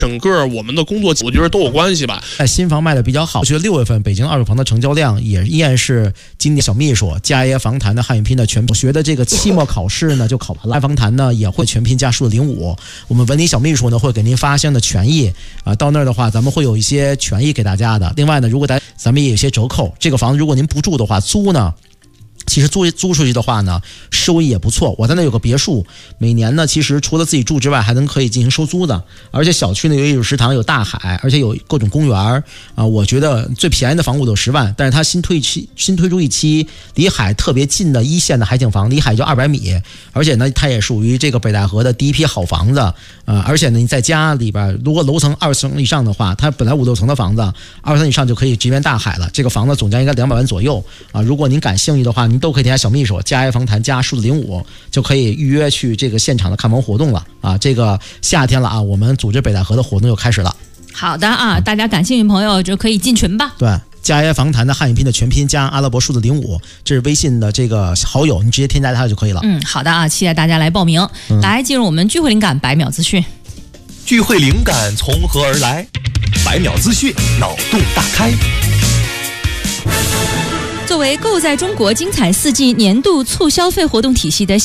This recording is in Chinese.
整个我们的工作，我觉得都有关系吧。 新房卖的比较好，我觉得6月份北京二手房的成交量也依然是今年小秘书嘉业房坛的汉语拼的全拼。我学的这个期末考试呢就考完了，房坛呢也会全拼加数的05。我们文理小秘书呢会给您发相应的权益到那儿的话咱们会有一些权益给大家的。另外呢，如果咱们也有些折扣，这个房子如果您不住的话，租呢。其实租出去的话呢，收益也不错。我在那有个别墅，每年呢，其实除了自己住之外，还可以进行收租的。而且小区呢有食堂，有大海，而且有各种公园我觉得最便宜的房屋都10万，但是它新推出一期离海特别近的1线的海景房，离海就200米，而且呢，它也属于这个北戴河的第一批好房子而且呢，你在家里边，如果楼层20层以上的话，它本来5、6层的房子，20层以上就可以直面大海了。这个房子总价应该200万左右如果您感兴趣的话，您都可以添加小秘书嘉业房坛加数字05，就可以预约去这个现场的看房活动了这个夏天了我们组织北戴河的活动又开始了。 好的大家感兴趣的朋友就可以进群吧。 对，嘉业房坛的汉语拼的全拼加阿拉伯数字05，这是微信的这个好友，你直接添加他就可以了。 好的期待大家来报名。来进入我们聚会灵感100秒资讯。 聚会灵感从何而来？100秒资讯，脑洞大开。 作为购在中国精彩4季年度促消费活动体系的